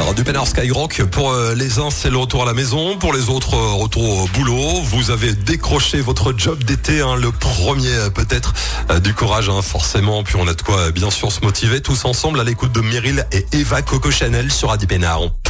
Du Pénard Skyrock. Pour les uns, c'est le retour à la maison. Pour les autres, retour au boulot. Vous avez décroché votre job d'été, le premier peut-être. Du courage, forcément. Puis on a de quoi, bien sûr, se motiver tous ensemble à l'écoute de Meryl et Eva Coco Chanel sur Radio Pénard.